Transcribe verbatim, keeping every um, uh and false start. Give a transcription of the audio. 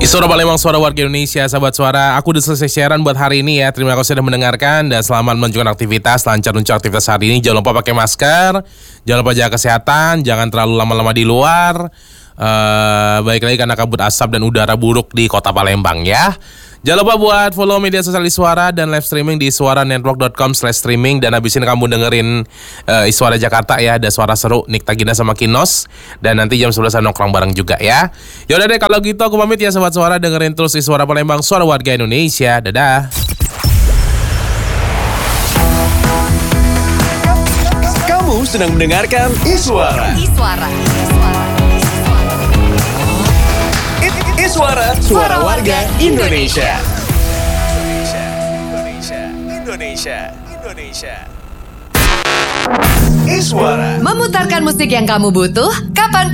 Suara Palembang, suara warga Indonesia, sahabat suara. Aku udah selesai siaran buat hari ini ya. Terima kasih sudah mendengarkan dan selamat melanjutkan aktivitas. Lancar lancar aktivitas hari ini. Jangan lupa pakai masker, jangan lupa jaga kesehatan, jangan terlalu lama-lama di luar. Uh, baik lagi karena kabut asap dan udara buruk di kota Palembang ya. Jangan lupa buat follow media sosial Iswara dan live streaming di iswaranetwork dot com slash streaming. Dan habis ini kamu dengerin uh, Iswara Jakarta ya. Ada suara seru Nikta Gina sama Kinos. Dan nanti jam sebelas nongkrong bareng juga ya. Yaudah deh kalau gitu aku pamit ya sobat suara. Dengerin terus Iswara Palembang, suara warga Indonesia. Dadah. Kamu sedang mendengarkan Iswara. Iswara. Iswara, suara warga Indonesia. Indonesia, Indonesia, Indonesia. Iswara. Memutarkan musik yang kamu butuh, kapan